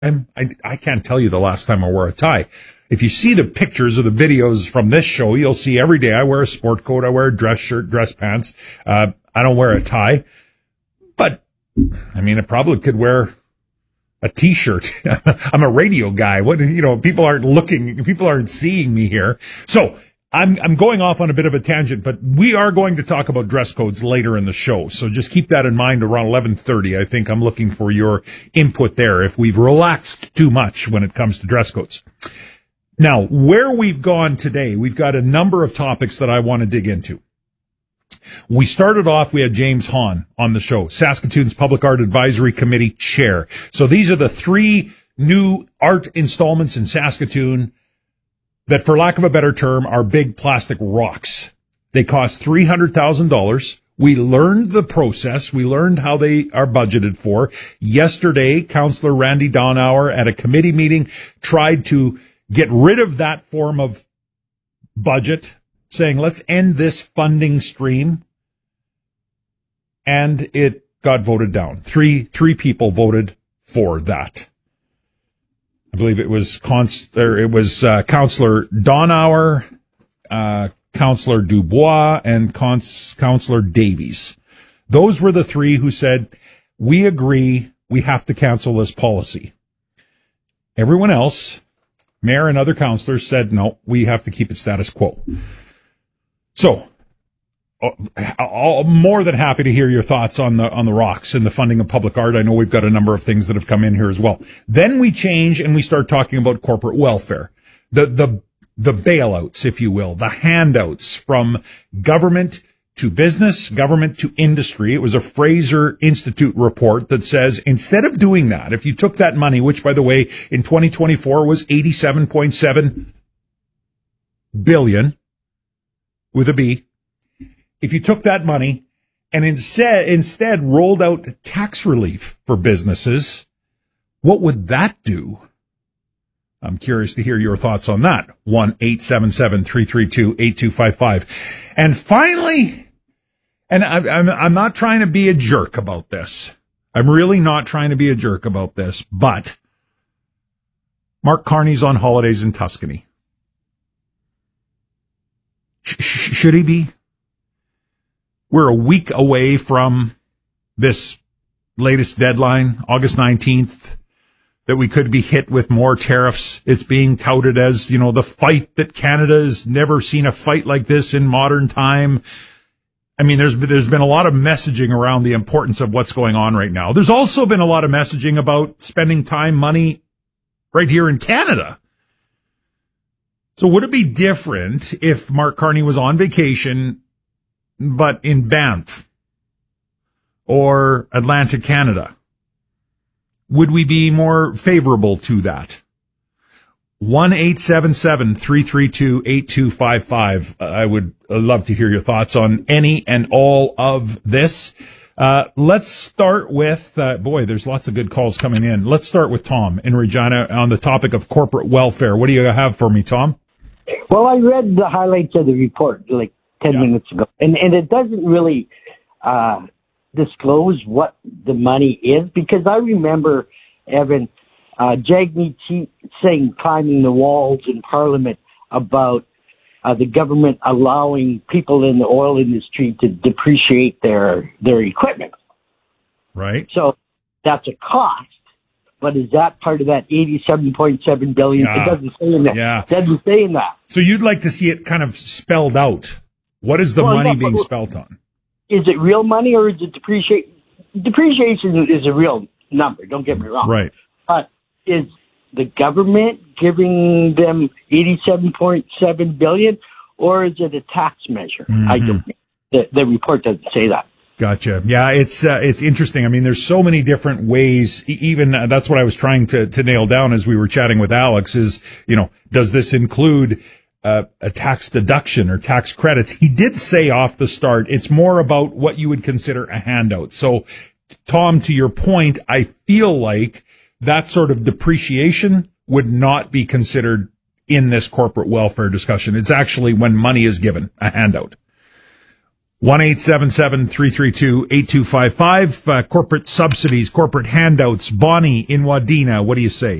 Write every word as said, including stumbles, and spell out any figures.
I'm, I, I can't tell you the last time I wore a tie. If you see the pictures or the videos from this show, you'll see every day I wear a sport coat, I wear a dress shirt, dress pants. Uh, I don't wear a tie. But, I mean, I probably could wear a T-shirt. I'm a radio guy. What, you know, people aren't looking, people aren't seeing me here. So, I'm, I'm going off on a bit of a tangent, but we are going to talk about dress codes later in the show. So just keep that in mind around eleven thirty. I think I'm looking for your input there if we've relaxed too much when it comes to dress codes. Now, where we've gone today, we've got a number of topics that I want to dig into. We started off, we had James Hahn on the show, Saskatoon's Public Art Advisory Committee chair. So these are the three new art installments in Saskatoon that, for lack of a better term, are big plastic rocks. They cost three hundred thousand dollars. We learned the process. We learned how they are budgeted for. Yesterday, Councillor Randy Donauer at a committee meeting tried to get rid of that form of budget, saying, let's end this funding stream. And it got voted down. Three, three people voted for that. I believe it was Const- or it was uh, Councillor Donauer, uh, Councillor Dubois, and Cons- Councillor Davies. Those were the three who said, we agree, we have to cancel this policy. Everyone else, mayor and other councillors, said, no, we have to keep it status quo. So, I'm more than happy to hear your thoughts on the on the rocks and the funding of public art. I know we've got a number of things that have come in here as well. Then we change and we start talking about corporate welfare, the the the bailouts, if you will, the handouts from government to business, government to industry. It was a Fraser Institute report that says instead of doing that, if you took that money, which by the way in twenty twenty-four was eighty-seven point seven billion with a B. If you took that money and instead, instead rolled out tax relief for businesses, what would that do? I'm curious to hear your thoughts on that. one eight seven seven, three three two, eight two five five. And finally, and I, I'm, I'm not trying to be a jerk about this. I'm really not trying to be a jerk about this, but Mark Carney's on holidays in Tuscany. Sh- sh- should he be? We're a week away from this latest deadline, August nineteenth, that we could be hit with more tariffs. It's being touted as, you know, the fight that Canada has never seen a fight like this in modern time. I mean, there's, there's been a lot of messaging around the importance of what's going on right now. There's also been a lot of messaging about spending time, money right here in Canada. So would it be different if Mark Carney was on vacation but in Banff or Atlantic Canada? Would we be more favorable to that? one eight seven seven, three three two, eight two five five. I would love to hear your thoughts on any and all of this. Uh, let's start with, uh, boy, there's lots of good calls coming in. Let's start with Tom in Regina on the topic of corporate welfare. What do you have for me, Tom? Well, I read the highlights of the report, like, ten yeah. minutes ago. And and it doesn't really uh, disclose what the money is, because I remember, Evan, uh, Jagmeet Singh climbing the walls in Parliament about uh, the government allowing people in the oil industry to depreciate their, their equipment. Right. So that's a cost. But is that part of that eighty-seven point seven billion dollars? Yeah. It doesn't say in that. Yeah. It doesn't say in that. So you'd like to see it kind of spelled out. What is the well, money being spelt on? Is it real money or is it depreciation? Depreciation is a real number, don't get me wrong. Right. But is the government giving them eighty-seven point seven billion dollars or is it a tax measure? Mm-hmm. I don't the, the report doesn't say that. Gotcha. Yeah, it's uh, it's interesting. I mean, there's so many different ways. Even uh, that's what I was trying to to nail down as we were chatting with Alex is, you know, does this include Uh, a tax deduction or tax credits? He did say off the start, it's more about what you would consider a handout. So, Tom, to your point, I feel like that sort of depreciation would not be considered in this corporate welfare discussion. It's actually when money is given, a handout. one eight seven seven, three three two, eight two five five. Uh, corporate subsidies, corporate handouts. Bonnie in Wadena, what do you say?